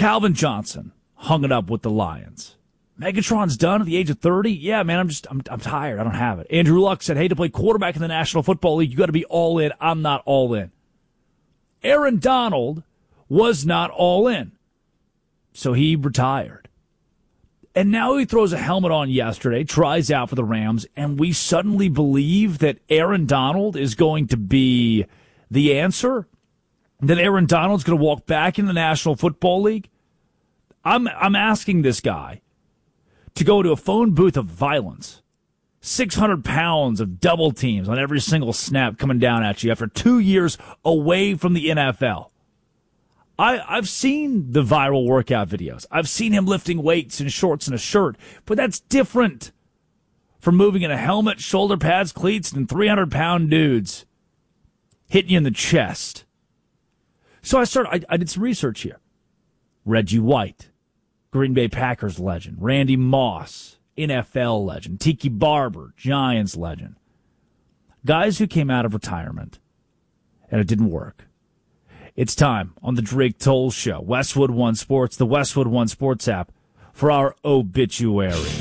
Calvin Johnson hung it up with the Lions. Megatron's done at the age of 30. Yeah, man, I'm tired. I don't have it. Andrew Luck said, hey, to play quarterback in the National Football League, you got to be all in. I'm not all in. Aaron Donald was not all in. So he retired. And now he throws a helmet on yesterday, tries out for the Rams, and we suddenly believe that Aaron Donald is going to be the answer? That Aaron Donald's going to walk back in the National Football League? I'm asking this guy to go to a phone booth of violence. 600 pounds of double teams on every single snap coming down at you after 2 years away from the NFL. I've seen the viral workout videos. I've seen him lifting weights in shorts and a shirt, but that's different from moving in a helmet, shoulder pads, cleats, and 300-pound dudes hitting you in the chest. So I did some research here. Reggie White, Green Bay Packers legend. Randy Moss, NFL legend. Tiki Barber, Giants legend. Guys who came out of retirement, and it didn't work. It's time on the Drake Toll Show, Westwood One Sports, the Westwood One Sports app, for our obituaries.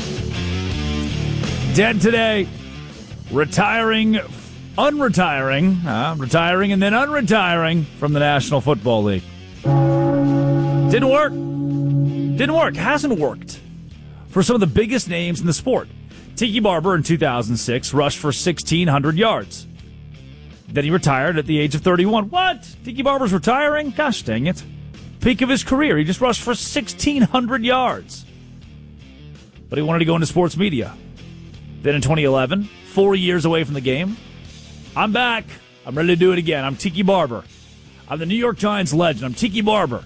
Dead today, retiring, retiring and then unretiring from the National Football League. Didn't work. Hasn't worked for some of the biggest names in the sport. Tiki Barber in 2006 rushed for 1,600 yards. Then he retired at the age of 31. What? Tiki Barber's retiring? Gosh dang it. Peak of his career. He just rushed for 1,600 yards. But he wanted to go into sports media. Then in 2011, 4 years away from the game, I'm back. I'm ready to do it again. I'm Tiki Barber. I'm the New York Giants legend. I'm Tiki Barber.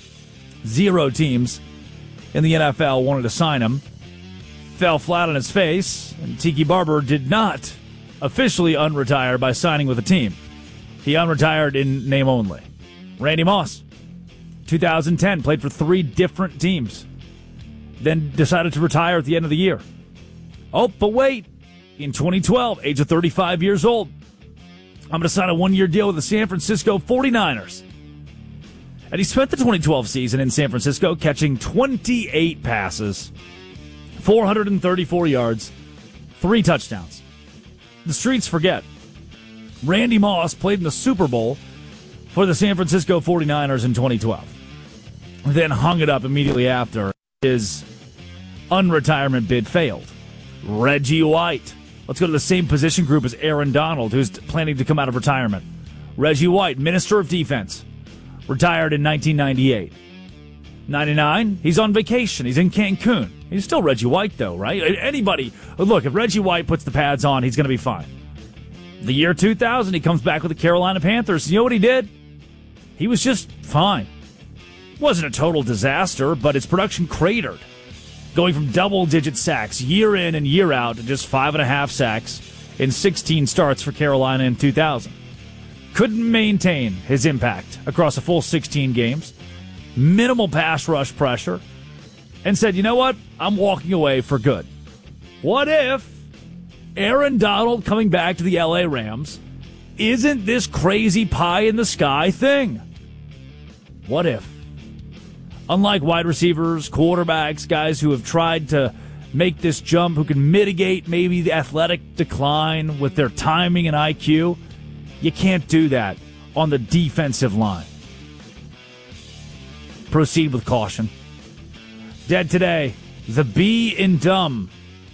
0 teams in the NFL wanted to sign him. Fell flat on his face, and Tiki Barber did not officially unretire by signing with a team. He unretired in name only. Randy Moss, 2010, played for 3 different teams. Then decided to retire at the end of the year. Oh, but wait. In 2012, age of 35 years old, I'm going to sign a 1-year deal with the San Francisco 49ers. And he spent the 2012 season in San Francisco catching 28 passes, 434 yards, 3 touchdowns. The streets forget. Randy Moss played in the Super Bowl for the San Francisco 49ers in 2012. Then hung it up immediately after his unretirement bid failed. Reggie White. Let's go to the same position group as Aaron Donald, who's planning to come out of retirement. Reggie White, Minister of Defense, retired in 1998. 99, he's on vacation. He's in Cancun. He's still Reggie White, though, right? Anybody, look, if Reggie White puts the pads on, he's going to be fine. The year 2000, he comes back with the Carolina Panthers. You know what he did? He was just fine. Wasn't a total disaster, but his production cratered, going from double-digit sacks year in and year out to just 5.5 sacks in 16 starts for Carolina in 2000. Couldn't maintain his impact across a full 16 games. Minimal pass rush pressure. And said, you know what? I'm walking away for good. What if Aaron Donald coming back to the LA Rams isn't this crazy pie-in-the-sky thing? What if? Unlike wide receivers, quarterbacks, guys who have tried to make this jump, who can mitigate maybe the athletic decline with their timing and IQ, you can't do that on the defensive line. Proceed with caution. Dead today, the B in dumb.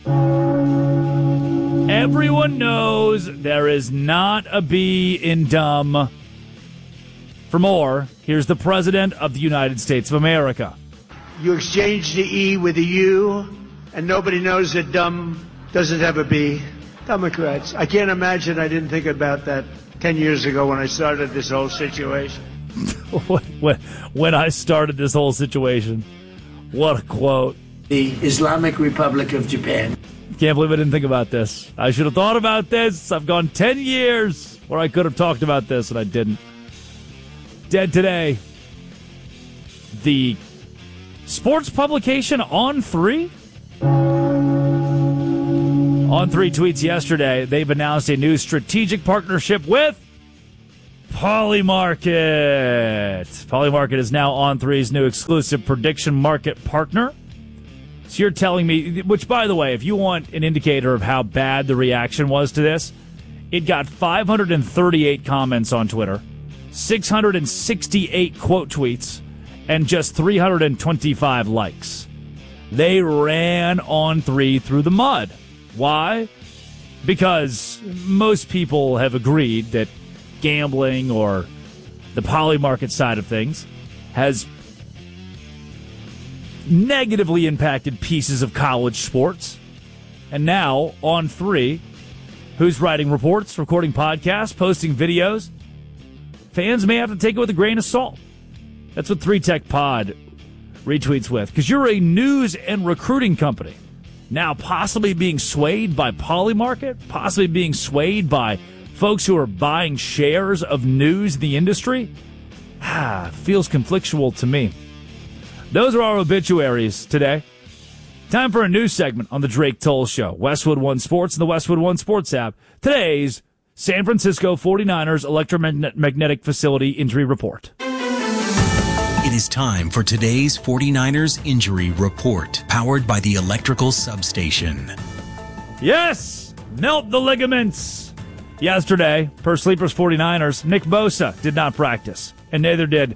Everyone knows there is not a B in dumb. For more, here's the President of the United States of America. You exchange the E with a U, and nobody knows that dumb doesn't have a B. Democrats. I can't imagine I didn't think about that 10 years ago when I started this whole situation. when I started this whole situation. What a quote. The Islamic Republic of Japan. Can't believe I didn't think about this. I should have thought about this. I've gone 10 years where I could have talked about this, and I didn't. Dead today, the sports publication On3? On3 tweets yesterday, they've announced a new strategic partnership with Polymarket. Polymarket is now On3's new exclusive prediction market partner. So you're telling me, which, by the way, if you want an indicator of how bad the reaction was to this, it got 538 comments on Twitter, 668 quote tweets, and just 325 likes. They ran On3 through the mud. Why? Because most people have agreed that gambling or the Polymarket side of things has negatively impacted pieces of college sports. And now, On3, who's writing reports, recording podcasts, posting videos, fans may have to take it with a grain of salt. That's what 3 Tech Pod retweets with. Because you're a news and recruiting company. Now possibly being swayed by Polymarket, possibly being swayed by folks who are buying shares of news in the industry. Feels conflictual to me. Those are our obituaries today. Time for a news segment on the Drake Toll Show. Westwood One Sports and the Westwood One Sports app. Today's San Francisco 49ers electromagnetic facility injury report. It is time for today's 49ers injury report, powered by the electrical substation. Yes! Melt the ligaments! Yesterday, per Sleepers 49ers, Nick Bosa did not practice, and neither did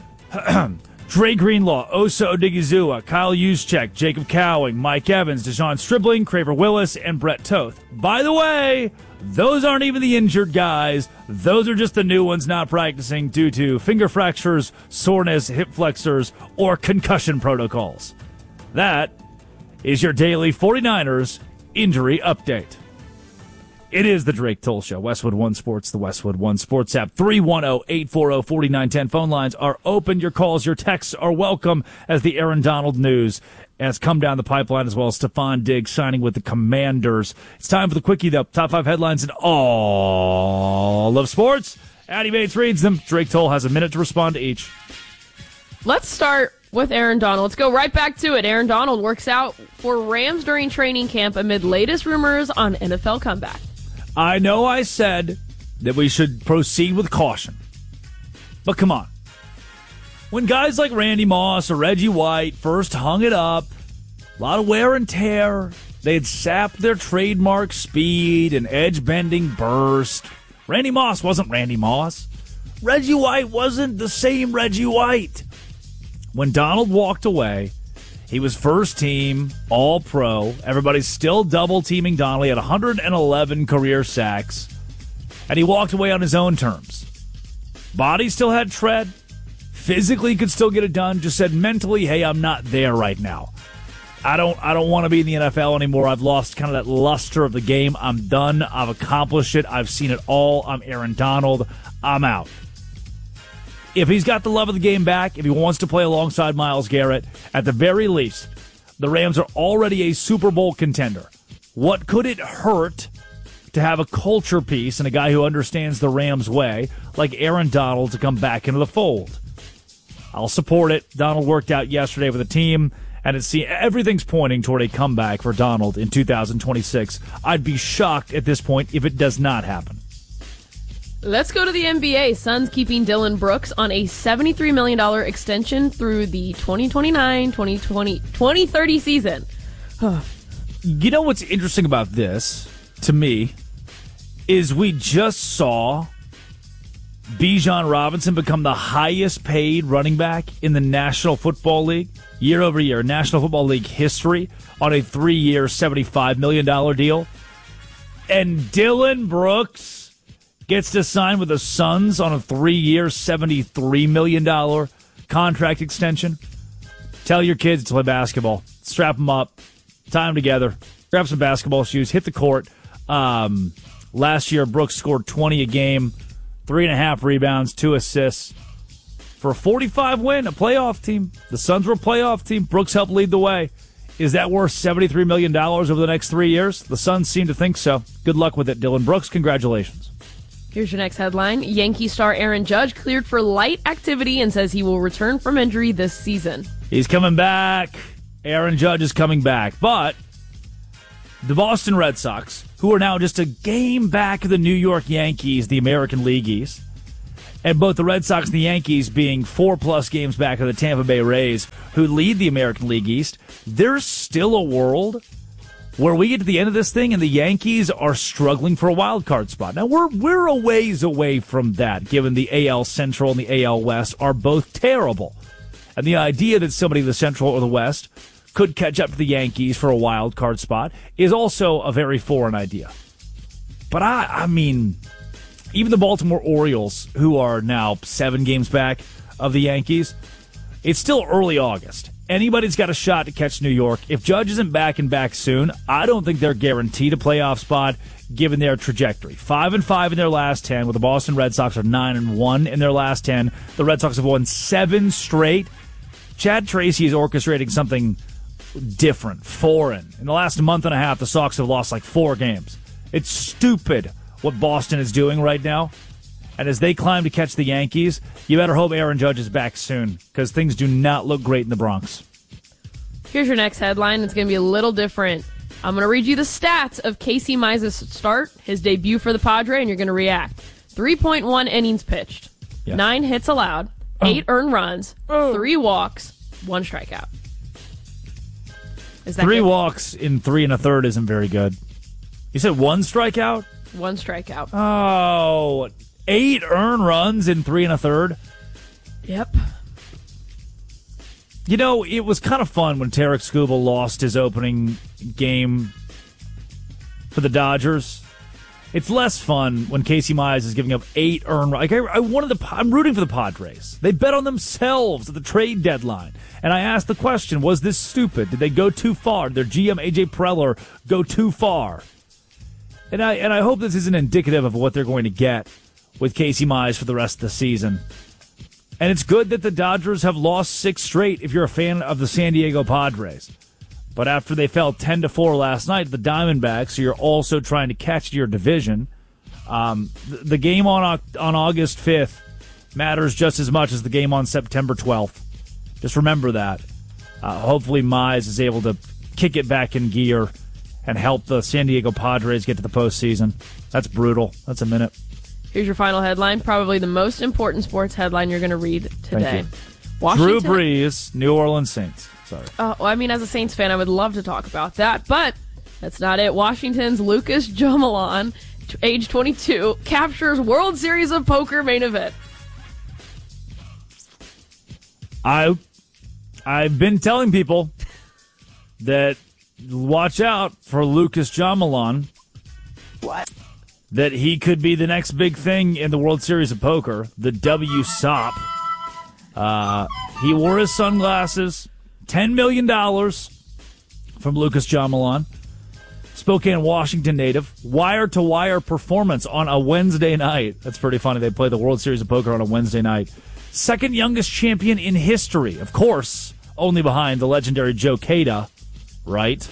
Dre Greenlaw, Osa Odigizua, Kyle Juszczyk, Jacob Cowing, Mike Evans, Deshaun Stribling, Craver Willis, and Brett Toth. By the way, those aren't even the injured guys. Those are just the new ones not practicing due to finger fractures, soreness, hip flexors, or concussion protocols. That is your daily 49ers injury update. It is the Drake Toll Show. Westwood One Sports, the Westwood One Sports app. 310-840-4910. Phone lines are open. Your calls, your texts are welcome as the Aaron Donald news has come down the pipeline, as well as Stephon Diggs signing with the Commanders. It's time for the Quickie, though. Top 5 headlines in all of sports. Addie Bates reads them. Drake Toll has a minute to respond to each. Let's start with Aaron Donald. Let's go right back to it. Aaron Donald works out for Rams during training camp amid latest rumors on NFL comeback. I know I said that we should proceed with caution, but come on. When guys like Randy Moss or Reggie White first hung it up, a lot of wear and tear, they had sapped their trademark speed and edge-bending burst. Randy Moss wasn't Randy Moss. Reggie White wasn't the same Reggie White. When Donald walked away, he was first team, all-pro. Everybody's still double-teaming Donald. He had 111 career sacks, and he walked away on his own terms. Body still had tread. Physically could still get it done. Just said mentally, hey, I'm not there right now. I don't want to be in the NFL anymore. I've lost kind of that luster of the game. I'm done. I've accomplished it. I've seen it all. I'm Aaron Donald. I'm out. If he's got the love of the game back, if he wants to play alongside Myles Garrett, at the very least, the Rams are already a Super Bowl contender. What could it hurt to have a culture piece and a guy who understands the Rams way, like Aaron Donald, to come back into the fold? I'll support it. Donald worked out yesterday with the team, and everything's pointing toward a comeback for Donald in 2026. I'd be shocked at this point if it does not happen. Let's go to the NBA. Suns keeping Dillon Brooks on a $73 million extension through the 2029-2030 season. You know what's interesting about this, to me, is we just saw Bijan Robinson become the highest paid running back in the National Football League year over year, National Football League history, on a 3-year, $75 million deal. And Dillon Brooks gets to sign with the Suns on a 3-year, $73 million contract extension. Tell your kids to play basketball. Strap them up. Tie them together. Grab some basketball shoes. Hit the court. Last year, Brooks scored 20 a game, 3.5 rebounds, 2 assists. For a 45 win, a playoff team. The Suns were a playoff team. Brooks helped lead the way. Is that worth $73 million over the next 3 years? The Suns seem to think so. Good luck with it, Dillon Brooks. Congratulations. Here's your next headline. Yankee star Aaron Judge cleared for light activity and says he will return from injury this season. He's coming back. Aaron Judge is coming back. But the Boston Red Sox, who are now just a game back of the New York Yankees, the American League East, And both the Red Sox and the Yankees being 4+ games back of the Tampa Bay Rays, who lead the American League East, there's still a world where we get to the end of this thing and the Yankees are struggling for a wild card spot. Now, we're a ways away from that, given the AL Central and the AL West are both terrible. And the idea that somebody in the Central or the West could catch up to the Yankees for a wild card spot is also a very foreign idea. But I mean, even the Baltimore Orioles, who are now 7 games back of the Yankees, it's still early August. Anybody's got a shot to catch New York. If Judge isn't back and back soon, I don't think they're guaranteed a playoff spot given their trajectory. 5-5 in their last 10, where the Boston Red Sox are 9-1 in their last 10. The Red Sox have won 7 straight. Chad Tracy is orchestrating something different, foreign. In the last month and a half, the Sox have lost like 4 games. It's stupid what Boston is doing right now. And as they climb to catch the Yankees, you better hope Aaron Judge is back soon, because things do not look great in the Bronx. Here's your next headline. It's going to be a little different. I'm going to read you the stats of Casey Mize's start, his debut for the Padre, and you're going to react. 3.1 innings pitched, Yes. 9 hits allowed, 8 earned runs, 3 walks, 1 strikeout. Is that 3 good? walks in 3 1/3 isn't very good. You said 1 strikeout? 1 strikeout. Oh, 8 earned runs in 3 1/3. Yep. You know, it was kind of fun when Tarek Skubal lost his opening game for the Dodgers. It's less fun when Casey Mize is giving up 8 earned runs. Like I'm rooting for the Padres. They bet on themselves at the trade deadline. And I asked the question, was this stupid? Did they go too far? Did their GM, A.J. Preller, go too far? And I hope this isn't indicative of what they're going to get with Casey Mize for the rest of the season. And it's good that the Dodgers have lost 6 straight if you're a fan of the San Diego Padres. But after they fell 10-4 last night, the Diamondbacks, so you're also trying to catch your division. The game on August 5th matters just as much as the game on September 12th. Just remember that. Hopefully Mize is able to kick it back in gear and help the San Diego Padres get to the postseason. That's brutal. That's a minute. Here's your final headline, probably the most important sports headline you're going to read today. Drew Brees, New Orleans Saints. Sorry. Well, I mean, as a Saints fan, I would love to talk about that, but that's not it. Washington's Lucas Jomalon, age 22, captures World Series of Poker main event. I've been telling people that watch out for Lucas Jomalon. What? That he could be the next big thing in the World Series of Poker, the WSOP. He wore his sunglasses. $10 million from Lucas Jomalon. Spokane, Washington native. Wire-to-wire performance on a Wednesday night. That's pretty funny. They play the World Series of Poker on a Wednesday night. Second youngest champion in history. Of course, only behind the legendary Joe Cada, right?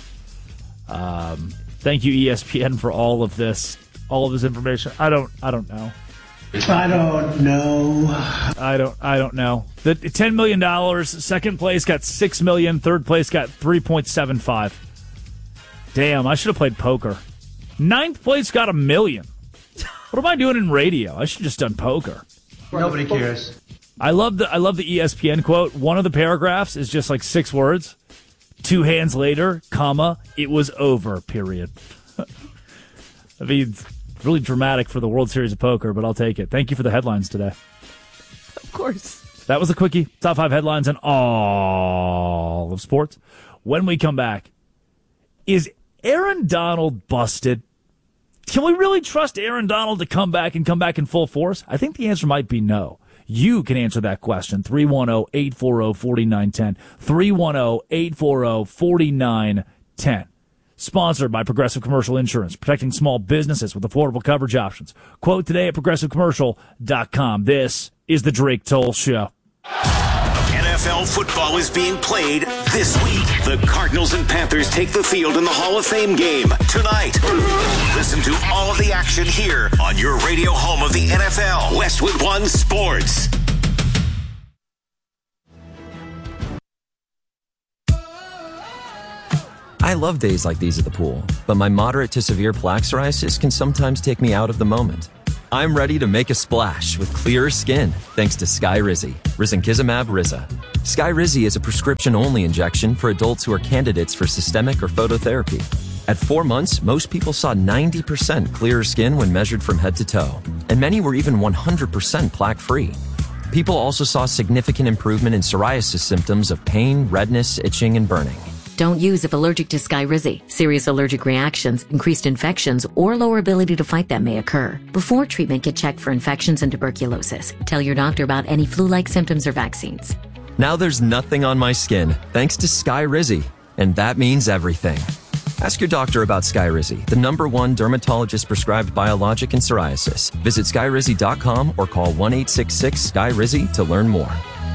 Thank you, ESPN, for all of this information. I don't know. I don't know. I don't know. The $10 million, second place got $6 million, third place got 3.75. Damn, I should have played poker. Ninth place got $1 million. What am I doing in radio? I should have just done poker. Nobody cares. I love the ESPN quote. One of the paragraphs is just like 6 words. 2 hands later, comma, it was over, period. I mean, really dramatic for the World Series of Poker, but I'll take it. Thank you for the headlines today. Of course. That was a quickie. Top 5 headlines in all of sports. When we come back, is Aaron Donald busted? Can we really trust Aaron Donald to come back in full force? I think the answer might be no. You can answer that question. 310-840-4910. 310-840-4910. Sponsored by Progressive Commercial Insurance, protecting small businesses with affordable coverage options. Quote today at progressivecommercial.com. This is the Drake Toll Show. NFL football is being played this week. The Cardinals and Panthers take the field in the Hall of Fame game tonight. Listen to all of the action here on your radio home of the NFL, Westwood One Sports. I love days like these at the pool, but my moderate to severe plaque psoriasis can sometimes take me out of the moment. I'm ready to make a splash with clearer skin thanks to Skyrizi, risankizumab Riza. Skyrizi is a prescription-only injection for adults who are candidates for systemic or phototherapy. At 4 months, most people saw 90% clearer skin when measured from head to toe, and many were even 100% plaque-free. People also saw significant improvement in psoriasis symptoms of pain, redness, itching, and burning. Don't use if allergic to Skyrizi. Serious allergic reactions, increased infections, or lower ability to fight them may occur. Before treatment, get checked for infections and tuberculosis. Tell your doctor about any flu-like symptoms or vaccines. Now there's nothing on my skin thanks to Skyrizi, and that means everything. Ask your doctor about Skyrizi, the #1 dermatologist-prescribed biologic in psoriasis. Visit Skyrizi.com or call 1-866-SKYRIZI to learn more.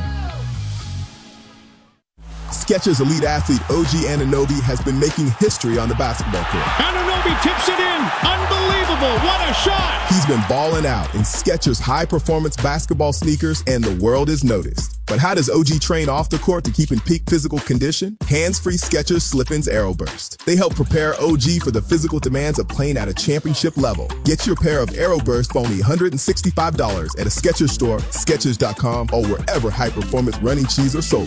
Skechers elite athlete OG Anunoby has been making history on the basketball court. Anunoby tips it in. Unbelievable. What a shot. He's been balling out in Skechers high-performance basketball sneakers, and the world is noticed. But how does OG train off the court to keep in peak physical condition? Hands-free Skechers Slip-ins Aeroburst. They help prepare OG for the physical demands of playing at a championship level. Get your pair of Aeroburst for only $165 at a Skechers store, Skechers.com, or wherever high-performance running shoes are sold.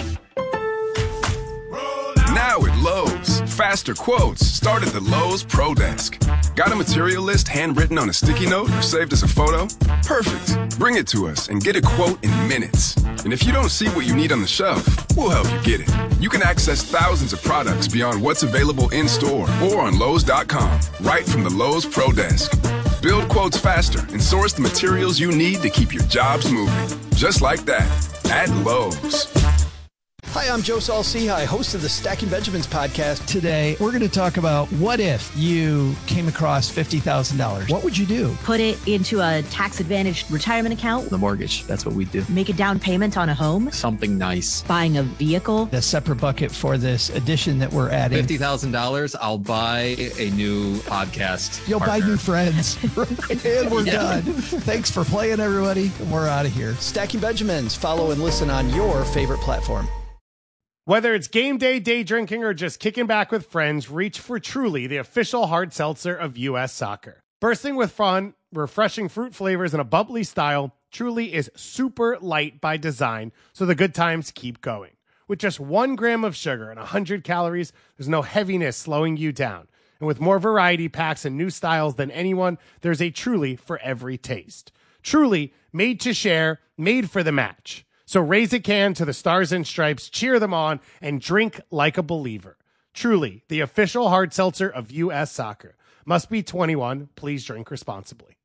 Now at Lowe's, faster quotes start at the Lowe's Pro Desk. Got a material list handwritten on a sticky note or saved as a photo? Perfect. Bring it to us and get a quote in minutes. And if you don't see what you need on the shelf, we'll help you get it. You can access thousands of products beyond what's available in-store or on Lowe's.com, right from the Lowe's Pro Desk. Build quotes faster and source the materials you need to keep your jobs moving. Just like that, at Lowe's. Hi, I'm Joe Saul-Sehy, host of the Stacking Benjamins podcast. Today, we're going to talk about what if you came across $50,000. What would you do? Put it into a tax-advantaged retirement account. The mortgage, that's what we do. Make a down payment on a home. Something nice. Buying a vehicle. A separate bucket for this addition that we're adding. $50,000, I'll buy a new podcast. You'll buy new friends. And we're done. Thanks for playing, everybody. And we're out of here. Stacking Benjamins. Follow and listen on your favorite platform. Whether it's game day, day drinking, or just kicking back with friends, reach for Truly, the official hard seltzer of U.S. Soccer. Bursting with fun, refreshing fruit flavors, and a bubbly style, Truly is super light by design, so the good times keep going. With just 1 gram of sugar and 100 calories, there's no heaviness slowing you down. And with more variety packs and new styles than anyone, there's a Truly for every taste. Truly, made to share, made for the match. So raise a can to the Stars and Stripes, cheer them on, and drink like a believer. Truly, the official hard seltzer of U.S. Soccer. Must be 21. Please drink responsibly.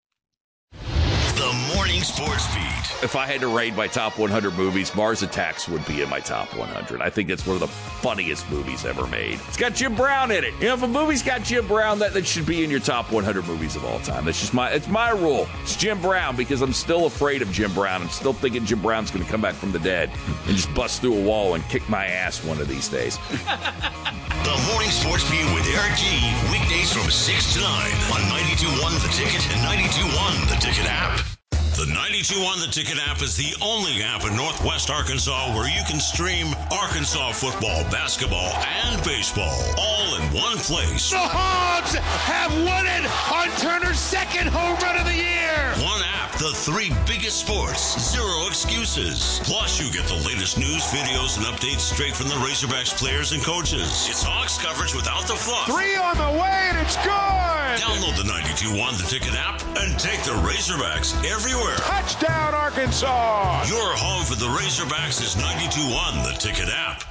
The Morning Sports Beat. If I had to rate my top 100 movies, Mars Attacks would be in my top 100. I think it's one of the funniest movies ever made. It's got Jim Brown in it. You know, if a movie's got Jim Brown, that should be in your top 100 movies of all time. That's just it's my rule. It's Jim Brown because I'm still afraid of Jim Brown. I'm still thinking Jim Brown's going to come back from the dead and just bust through a wall and kick my ass one of these days. The Morning Sports Beat with Eric G. Weekdays from 6 to 9 on 92.1 The Ticket and 92.1 The Ticket app. The 92.1 The Ticket app is the only app in Northwest Arkansas where you can stream Arkansas football, basketball, and baseball all in one place. The Hogs have won it on Turner's second home run of the year. One app, the 3 biggest sports, 0 excuses. Plus, you get the latest news, videos, and updates straight from the Razorbacks players and coaches. It's Hogs coverage without the fluff. 3 on the way, and it's good. Download the 92.1 The Ticket app and take the Razorbacks everywhere. Touchdown, Arkansas! Your home for the Razorbacks is 92.1 The Ticket app.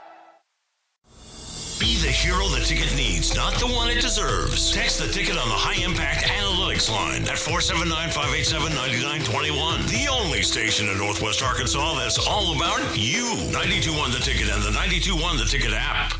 Be the hero the ticket needs, not the one it deserves. Text the ticket on the High Impact Analytics line at 479-587-9921. The only station in Northwest Arkansas that's all about you. 92.1 The Ticket and the 92.1 The Ticket app.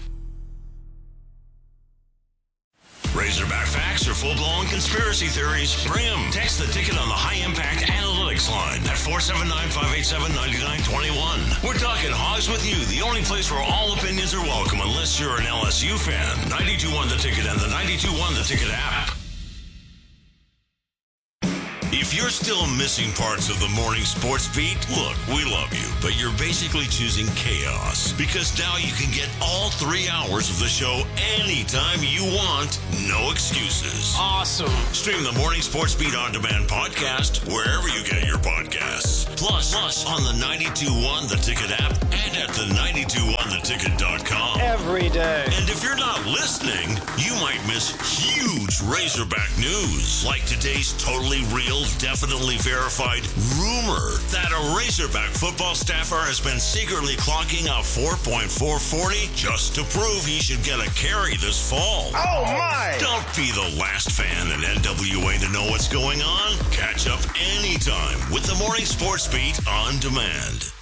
Razorback facts or full-blown conspiracy theories? Bring them. Text the ticket on the High Impact Analytics line at 479-587-9921. We're talking Hogs with you, the only place where all opinions are welcome unless you're an LSU fan. 92.1 The Ticket and the 92.1 The Ticket app. If If you're still missing parts of the morning sports beat, look, we love you, but you're basically choosing chaos because now you can get all 3 hours of the show anytime you want. No excuses. Awesome. Stream the Morning Sports Beat On Demand podcast wherever you get your podcasts. Plus on the 92.1 The Ticket app and at the 92ontheticket.com. Every day. And if you're not listening, you might miss huge Razorback news, like today's totally real, definitely verified rumor that a Razorback football staffer has been secretly clocking a 4.440 just to prove he should get a carry this fall. Oh, my! Don't be the last fan in NWA to know what's going on. Catch up anytime with the Morning Sports Beat On Demand.